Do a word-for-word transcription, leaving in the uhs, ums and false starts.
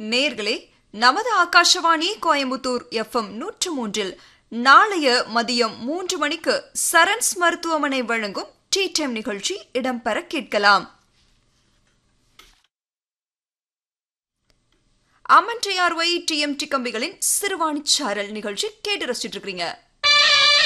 நேர்களே, நமது ஆகாஷவாணி கோயம்புத்தூர் எஃப்எம் நூற்று மூன்றில் நாளைய மதியம் மூன்று மணிக்கு சரண்ஸ் மருத்துவமனை வழங்கும் டீ டைம் நிகழ்ச்சி இடம்பெற கேட்கலாம். அமன் டிஆர்ஒய் டிஎம்டி கம்பிகளின் சிறுவாணி சாரல் நிகழ்ச்சி கேட்டு ரசிச்சுட்டு இருக்கீங்க.